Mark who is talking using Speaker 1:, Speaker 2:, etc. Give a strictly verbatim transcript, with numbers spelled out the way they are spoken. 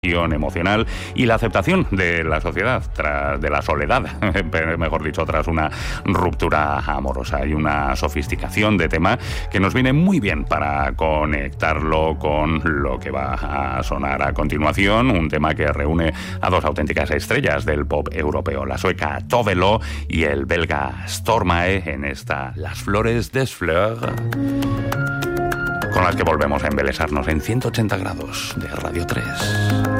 Speaker 1: emocional y la aceptación de la sociedad tras de la soledad, mejor dicho, tras una ruptura amorosa. Hay una sofisticación de tema que nos viene muy bien para conectarlo con lo que va a sonar a continuación, un tema que reúne a dos auténticas estrellas del pop europeo, la sueca Tove Lo y el belga Stormare, en esta Las Flores des Fleurs, con las que volvemos a embelesarnos en ciento ochenta grados de Radio tres.